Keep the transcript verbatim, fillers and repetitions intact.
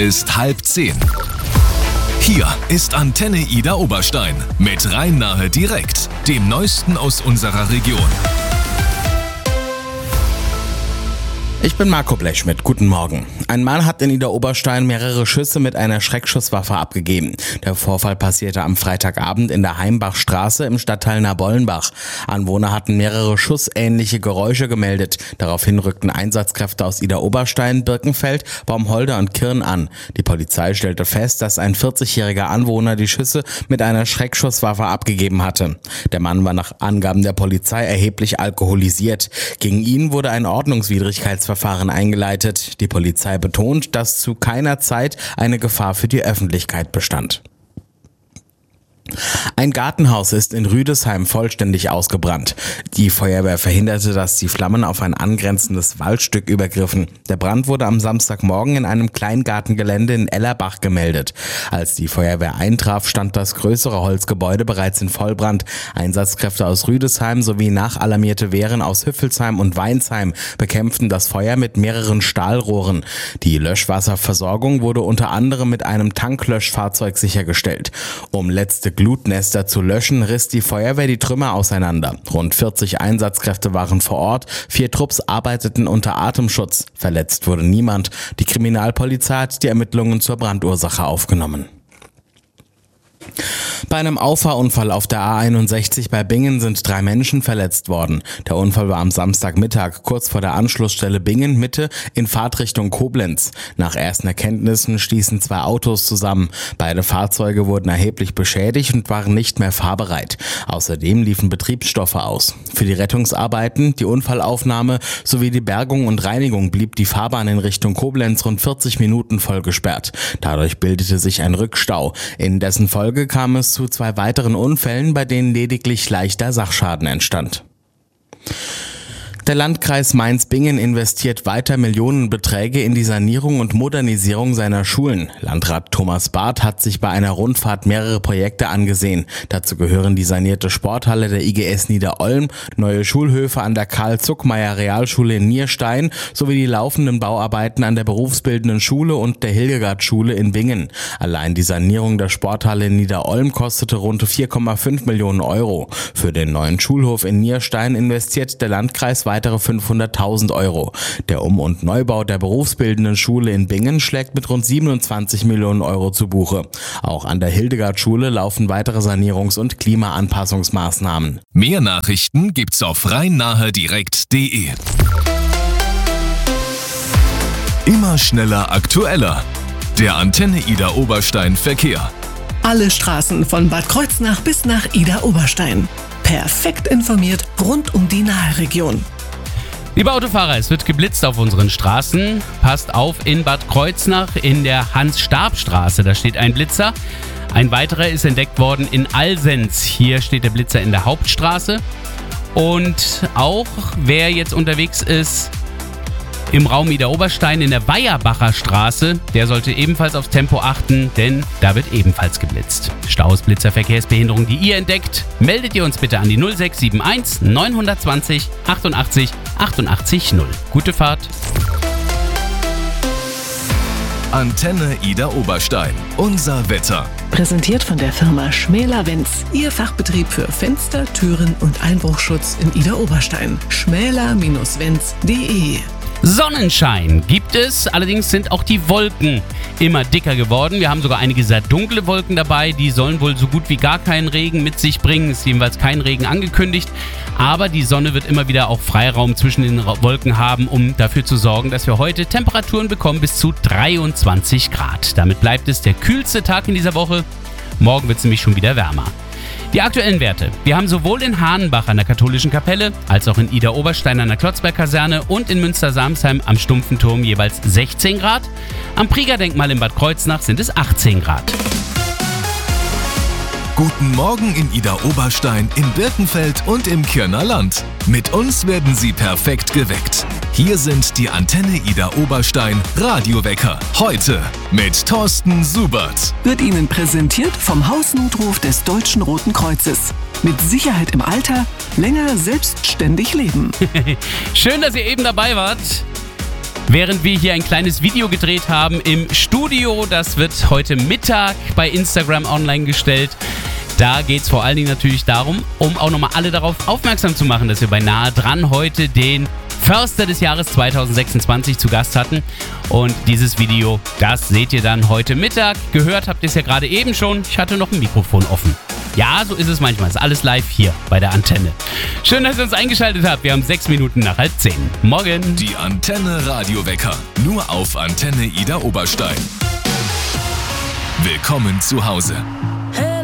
ist halb zehn. Hier ist Antenne Ida Oberstein mit Rhein-Nahe direkt, dem Neuesten aus unserer Region. Ich bin Marco Blechschmidt, guten Morgen. Ein Mann hat in Ida Oberstein mehrere Schüsse mit einer Schreckschusswaffe abgegeben. Der Vorfall passierte am Freitagabend in der Heimbachstraße im Stadtteil Nabollenbach. Anwohner hatten mehrere schussähnliche Geräusche gemeldet. Daraufhin rückten Einsatzkräfte aus Ida Oberstein, Birkenfeld, Baumholder und Kirn an. Die Polizei stellte fest, dass ein vierzigjähriger Anwohner die Schüsse mit einer Schreckschusswaffe abgegeben hatte. Der Mann war nach Angaben der Polizei erheblich alkoholisiert. Gegen ihn wurde ein Ordnungswidrigkeitsverfahren Verfahren eingeleitet. Die Polizei betont, dass zu keiner Zeit eine Gefahr für die Öffentlichkeit bestand. Ein Gartenhaus ist in Rüdesheim vollständig ausgebrannt. Die Feuerwehr verhinderte, dass die Flammen auf ein angrenzendes Waldstück übergriffen. Der Brand wurde am Samstagmorgen in einem Kleingartengelände in Ellerbach gemeldet. Als die Feuerwehr eintraf, stand das größere Holzgebäude bereits in Vollbrand. Einsatzkräfte aus Rüdesheim sowie nachalarmierte Wehren aus Hüffelsheim und Weinsheim bekämpften das Feuer mit mehreren Stahlrohren. Die Löschwasserversorgung wurde unter anderem mit einem Tanklöschfahrzeug sichergestellt. Um letzte Glutnester zu löschen, riss die Feuerwehr die Trümmer auseinander. Rund vierzig Einsatzkräfte waren vor Ort, vier Trupps arbeiteten unter Atemschutz. Verletzt wurde niemand. Die Kriminalpolizei hat die Ermittlungen zur Brandursache aufgenommen. Bei einem Auffahrunfall auf der A einundsechzig bei Bingen sind drei Menschen verletzt worden. Der Unfall war am Samstagmittag kurz vor der Anschlussstelle Bingen Mitte in Fahrtrichtung Koblenz. Nach ersten Erkenntnissen stießen zwei Autos zusammen. Beide Fahrzeuge wurden erheblich beschädigt und waren nicht mehr fahrbereit. Außerdem liefen Betriebsstoffe aus. Für die Rettungsarbeiten, die Unfallaufnahme sowie die Bergung und Reinigung blieb die Fahrbahn in Richtung Koblenz rund vierzig Minuten voll gesperrt. Dadurch bildete sich ein Rückstau. In dessen Folge kam es zu zwei weiteren Unfällen, bei denen lediglich leichter Sachschaden entstand. Der Landkreis Mainz-Bingen investiert weiter Millionenbeträge in die Sanierung und Modernisierung seiner Schulen. Landrat Thomas Barth hat sich bei einer Rundfahrt mehrere Projekte angesehen. Dazu gehören die sanierte Sporthalle der I G S Nieder-Olm, neue Schulhöfe an der Karl-Zuckmayer-Realschule in Nierstein sowie die laufenden Bauarbeiten an der berufsbildenden Schule und der Hildegard-Schule in Bingen. Allein die Sanierung der Sporthalle in Nieder-Olm kostete rund vier Komma fünf Millionen Euro. Für den neuen Schulhof in Nierstein investiert der Landkreis weitere fünfhunderttausend Euro. Der Um- und Neubau der berufsbildenden Schule in Bingen schlägt mit rund siebenundzwanzig Millionen Euro zu Buche. Auch an der Hildegard-Schule laufen weitere Sanierungs- und Klimaanpassungsmaßnahmen. Mehr Nachrichten gibt's auf rhein-nahe direkt punkt de. Immer schneller, aktueller. Der Antenne Ida Oberstein Verkehr. Alle Straßen von Bad Kreuznach bis nach Ida Oberstein. Perfekt informiert rund um die Naheregion. Liebe Autofahrer, es wird geblitzt auf unseren Straßen. Passt auf, in Bad Kreuznach in der Hans-Stab-Straße, da steht ein Blitzer. Ein weiterer ist entdeckt worden in Alsenz. Hier steht der Blitzer in der Hauptstraße. Und auch wer jetzt unterwegs ist im Raum Ida Oberstein in der Weierbacher Straße, der sollte ebenfalls aufs Tempo achten, denn da wird ebenfalls geblitzt. Staus, Blitzer, Verkehrsbehinderung, die ihr entdeckt, meldet ihr uns bitte an die null sechs sieben eins neun zwei null achtundachtzig achtundachtzig null. Gute Fahrt! Antenne Ida Oberstein. Unser Wetter. Präsentiert von der Firma Schmäler-Wenz. Ihr Fachbetrieb für Fenster, Türen und Einbruchschutz in Ida Oberstein. schmäler Bindestrich wenz punkt de. Sonnenschein gibt es, allerdings sind auch die Wolken immer dicker geworden. Wir haben sogar einige sehr dunkle Wolken dabei, die sollen wohl so gut wie gar keinen Regen mit sich bringen. Ist jedenfalls kein Regen angekündigt, aber die Sonne wird immer wieder auch Freiraum zwischen den Wolken haben, um dafür zu sorgen, dass wir heute Temperaturen bekommen bis zu dreiundzwanzig Grad. Damit bleibt es der kühlste Tag in dieser Woche. Morgen wird es nämlich schon wieder wärmer. Die aktuellen Werte. Wir haben sowohl in Hahnenbach an der katholischen Kapelle, als auch in Ida Oberstein an der Klotzberg-Kaserne und in Münster-Samsheim am Stumpfen Turm jeweils sechzehn Grad. Am Prieger-Denkmal in Bad Kreuznach sind es achtzehn Grad. Guten Morgen in Ida Oberstein, in Birkenfeld und im Kirner Land. Mit uns werden Sie perfekt geweckt. Hier sind die Antenne Ida Oberstein Radiowecker. Heute mit Thorsten Subert. Wird Ihnen präsentiert vom Hausnotruf des Deutschen Roten Kreuzes. Mit Sicherheit im Alter, länger selbstständig leben. Schön, dass ihr eben dabei wart. während wir hier ein kleines Video gedreht haben im Studio. Das wird heute Mittag bei Instagram online gestellt. Da geht es vor allen Dingen natürlich darum, um auch nochmal alle darauf aufmerksam zu machen, dass wir bei Nahe dran heute den Förster des Jahres zwanzig sechsundzwanzig zu Gast hatten. Und dieses Video, das seht ihr dann heute Mittag. Gehört habt ihr es ja gerade eben schon. Ich hatte noch ein Mikrofon offen. Ja, so ist es manchmal. Ist alles live hier bei der Antenne. Schön, dass ihr uns eingeschaltet habt. Wir haben sechs Minuten nach halb zehn. Morgen. Die Antenne Radiowecker. Nur auf Antenne Idar Oberstein. Willkommen zu Hause.